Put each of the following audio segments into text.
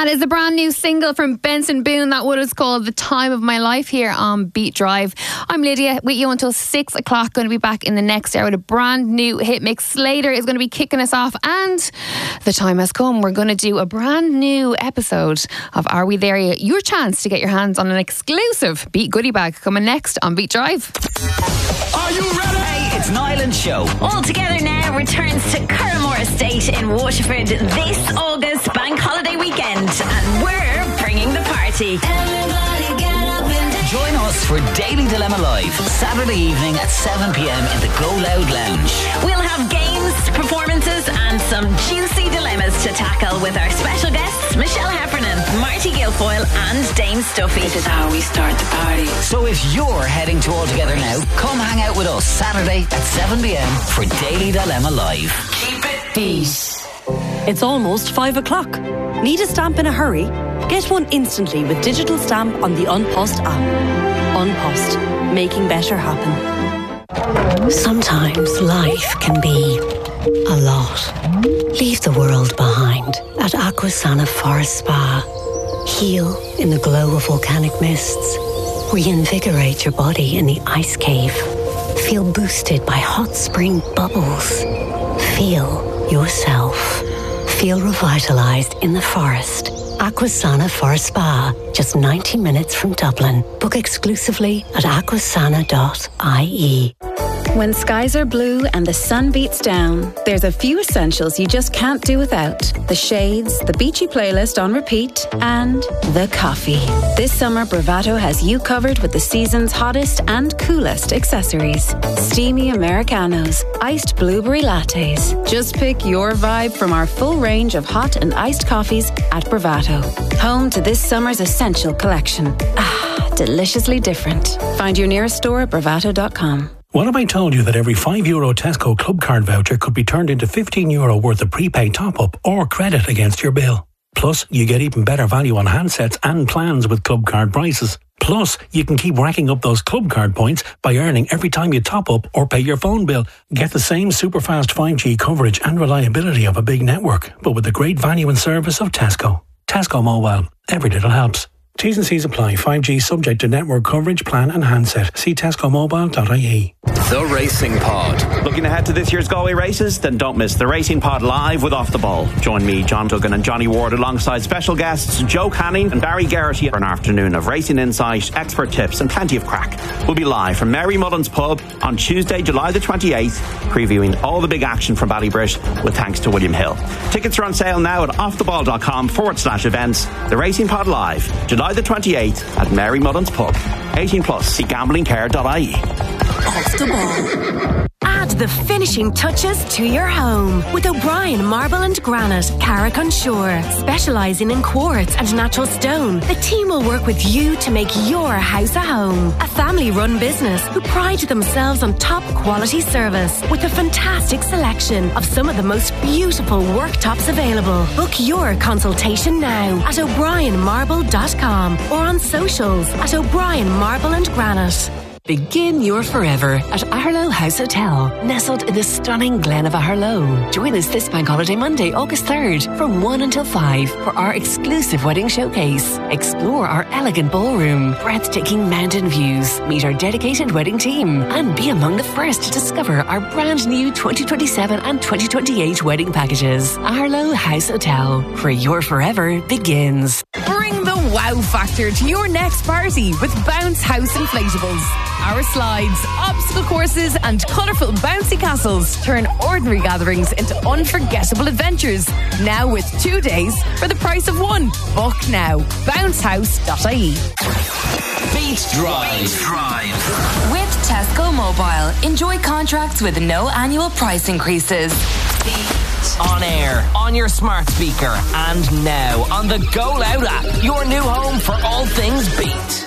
That is a brand new single from Benson Boone. That was called The Time of My Life here on Beat Drive. I'm Lydia with you until 6 o'clock. Going to be back in the next hour with a brand new hit mix. Slater is going to be kicking us off, and the time has come. We're going to do a brand new episode of Are We There Yet? Your chance to get your hands on an exclusive Beat goodie bag coming next on Beat Drive. Are you ready? Hey, it's Niall and Show. All Together Now returns to Curramore Estate in Waterford this August bank holiday weekend, and we're bringing the party. Everybody get up and dance. Join us for Daily Dilemma Live, Saturday evening at 7 p.m. in the Go Loud Lounge. We'll have games, performances and some juicy dilemmas to tackle with our special guests Michelle Heffernan, Marty Guilfoyle and Dame Stuffy. This is how we start the party. So if you're heading to All Together Now, come hang out with us Saturday at 7 p.m. for Daily Dilemma Live. Keep it Peace. It's almost 5 o'clock. Need a stamp in a hurry? Get one instantly with Digital Stamp on the An Post app. An Post, making better happen. Sometimes life can be a lot. Leave the world behind at Aquasana Forest Spa. Heal in the glow of volcanic mists. Reinvigorate your body in the ice cave. Feel boosted by hot spring bubbles. Feel yourself. Feel revitalized in the forest. Aquasana Forest Spa, just 90 minutes from Dublin. Book exclusively at aquasana.ie. When skies are blue and the sun beats down, there's a few essentials you just can't do without. The shades, the beachy playlist on repeat, and the coffee. This summer, Bravado has you covered with the season's hottest and coolest accessories. Steamy Americanos, iced blueberry lattes. Just pick your vibe from our full range of hot and iced coffees at Bravado. Home to this summer's essential collection. Deliciously different. Find your nearest store at bravado.com. What if I told you that every €5 Tesco Club Card voucher could be turned into €15 worth of prepaid top-up or credit against your bill? Plus, you get even better value on handsets and plans with Club Card prices. Plus, you can keep racking up those Club Card points by earning every time you top up or pay your phone bill. Get the same super fast 5G coverage and reliability of a big network, but with the great value and service of Tesco. Tesco Mobile. Every little helps. T's and C's apply. 5G subject to network coverage, plan and handset. See tescomobile.ie. The Racing Pod. Looking ahead to this year's Galway races? Then don't miss The Racing Pod live with Off the Ball. Join me, John Duggan and Johnny Ward alongside special guests Joe Canning and Barry Garrity for an afternoon of racing insight, expert tips and plenty of crack. We'll be live from Mary Mullen's Pub on Tuesday, July the 28th, previewing all the big action from Ballybrit with thanks to William Hill. Tickets are on sale now at offtheball.com/events. The Racing Pod live, July the 28th at Mary Mullen's Pub. 18 plus, see gamblingcare.ie. Off the Ball. Add the finishing touches to your home with O'Brien Marble and Granite, Carrick-on-Shore. Specialising in quartz and natural stone, the team will work with you to make your house a home. A family-run business who pride themselves on top quality service with a fantastic selection of some of the most beautiful worktops available. Book your consultation now at o'brienmarble.com or on socials at O'Brien Marble and Granite. Begin your forever at Aherlow House Hotel, nestled in the stunning Glen of Aherlow. Join us this bank holiday Monday, August 3rd, from 1 until 5 for our exclusive wedding showcase. Explore our elegant ballroom, breathtaking mountain views, meet our dedicated wedding team, and be among the first to discover our brand new 2027 and 2028 wedding packages. Aherlow House Hotel, where your forever begins. Bring the wow factor to your next party with Bounce House Inflatables. Our slides, obstacle courses and colourful bouncy castles turn ordinary gatherings into unforgettable adventures. Now with 2 days for the price of one. Book now. bouncehouse.ie. Beat Drive. With Tesco Mobile, enjoy contracts with no annual price increases. On air, on your smart speaker, and now on the Go Loud app, your new home for all things Beat.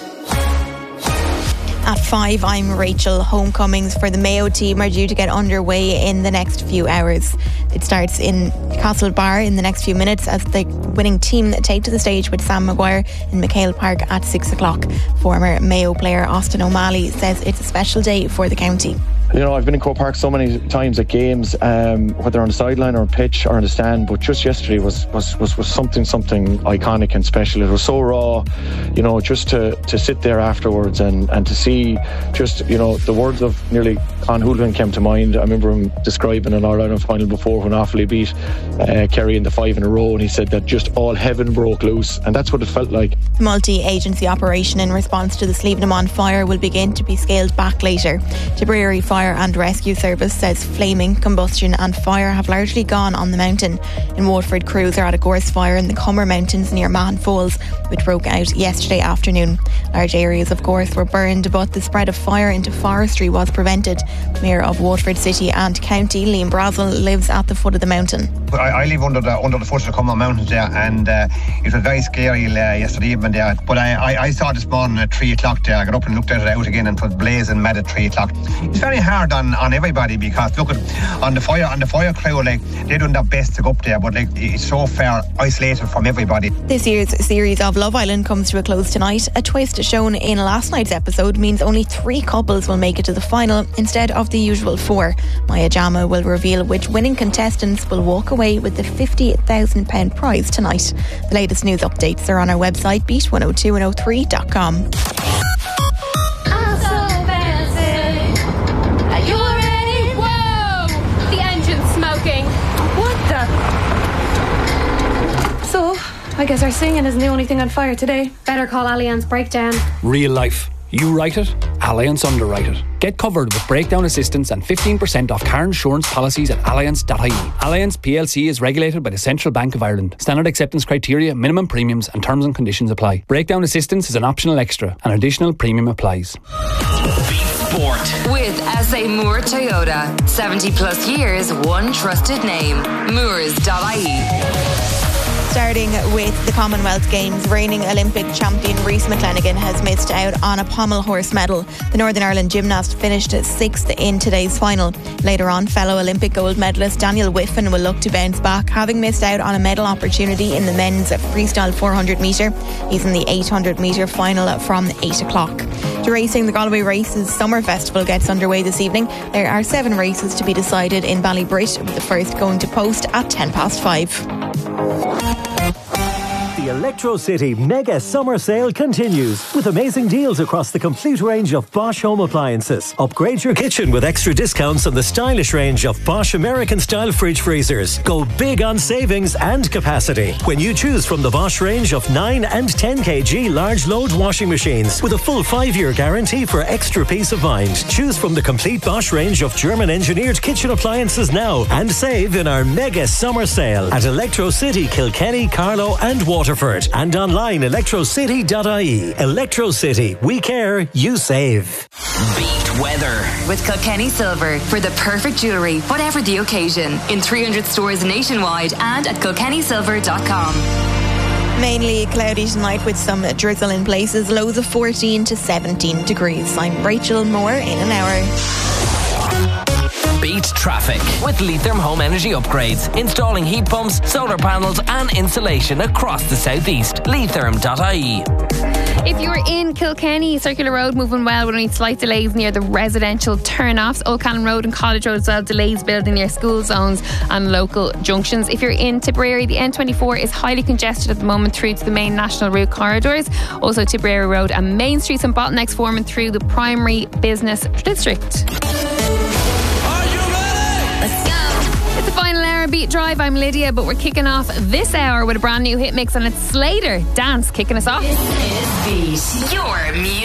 At 5, I'm Rachel. Homecomings for the Mayo team are due to get underway in the next few hours. It starts in Castlebar in the next few minutes as the winning team take to the stage with Sam Maguire in McHale Park at 6 o'clock. Former Mayo player Austin O'Malley says it's a special day for the county. You know, I've been in Croke Park so many times at games, whether on the sideline or on pitch or on the stand, but just yesterday was something iconic and special. It was so raw, you know, just to sit there afterwards and to see just, you know, the words of nearly Con Hoolman came to mind. I remember him describing an All-Ireland final before when Offaly beat Kerry in the 5 in a row, and he said that just all heaven broke loose, and that's what it felt like. The multi-agency operation in response to the Slievenamon fire will begin to be scaled back later. Tipperary Fire and Rescue Service says flaming, combustion and fire have largely gone on the mountain. In Waterford, crews are at a gorse fire in the Comer Mountains near Mahon Falls, which broke out yesterday afternoon. Large areas of gorse were burned, but the spread of fire into forestry was prevented. Mayor of Waterford City and County, Liam Brazel, lives at the foot of the mountain. I live under the foot of the Comer Mountains there, and it was very scary yesterday evening there. But I saw this morning at 3 o'clock there. I got up and looked at it out again, and it was blazing mad at 3 o'clock. It's very hard on everybody, because look on the fire crew, like, they're doing their best to go up there, but like, it's so far isolated from everybody. This year's series of Love Island comes to a close tonight. A twist shown in last night's episode means only 3 couples will make it to the final instead of the usual 4. Maya Jama will reveal which winning contestants will walk away with the £50,000 prize tonight. The latest news updates are on our website, beat102103.com. So, I guess our singing isn't the only thing on fire today. Better call Allianz Breakdown. Real life. You write it, Allianz underwrite it. Get covered with breakdown assistance and 15% off car insurance policies at allianz.ie. Allianz PLC is regulated by the Central Bank of Ireland. Standard acceptance criteria, minimum premiums and terms and conditions apply. Breakdown assistance is an optional extra. An additional premium applies. Sport with SA Moore Toyota. 70 plus years, one trusted name. Moores.ie. Starting with the Commonwealth Games, reigning Olympic champion Rhys McClenaghan has missed out on a pommel horse medal. The Northern Ireland gymnast finished 6th in today's final. Later on, fellow Olympic gold medalist Daniel Whiffen will look to bounce back, having missed out on a medal opportunity in the men's freestyle 400 metre. He's in the 800 metre final from 8 o'clock. To racing, the Galway Races Summer Festival gets underway this evening. There are 7 races to be decided in Ballybrit, with the first going to post at 5:10. The Electro City Mega Summer Sale continues with amazing deals across the complete range of Bosch home appliances. Upgrade your kitchen with extra discounts on the stylish range of Bosch American-style fridge freezers. Go big on savings and capacity when you choose from the Bosch range of 9 and 10 kg large load washing machines with a full 5-year guarantee for extra peace of mind. Choose from the complete Bosch range of German-engineered kitchen appliances now and save in our Mega Summer Sale at Electro City, Kilkenny, Carlow and Waterford. And online electrocity.ie. Electro City. We care, you save. Beat weather with Kilkenny Silver for the perfect jewellery, whatever the occasion. In 300 stores nationwide and at kilkennysilver.com. Mainly cloudy tonight with some drizzle in places. Lows of 14 to 17 degrees. I'm Rachel Moore in an hour. Beat traffic with Leitrim Home Energy Upgrades. Installing heat pumps, solar panels and insulation across the southeast. Leitrim.ie. If you're in Kilkenny, Circular Road moving well with only slight delays near the residential turn-offs. Old Cannon Road and College Road as well, delays building near school zones and local junctions. If you're in Tipperary, the N24 is highly congested at the moment through to the main national route corridors. Also Tipperary Road and Main Street, some bottlenecks forming through the primary business district. Let's go. It's the final hour of Beat Drive. I'm Lydia, but we're kicking off this hour with a brand new hit mix, and it's Slater Dance kicking us off. This is Beat, your music.